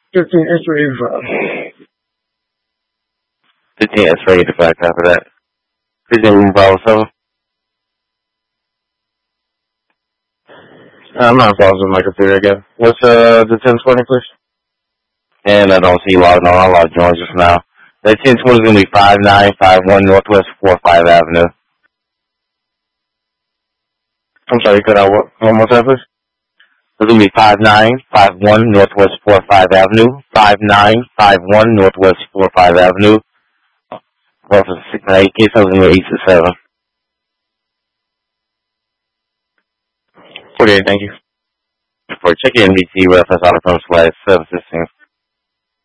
15 X-ray 85. 15 X-ray 85, copy that. 15 room Bravo 7. I'm not involved with my computer again. What's the 1020, please? And I don't see you logging on. I'll log you on just now. That 1020 is going to be 5951 Northwest 45 Avenue. I'm sorry, you cut out what? One more time, please? It's going to be 5951 Northwest 45 Avenue. 5951 Northwest 45 Avenue. Office 698, case I was in your 867. 48, thank you. For check in NBC reference out of from slide 716.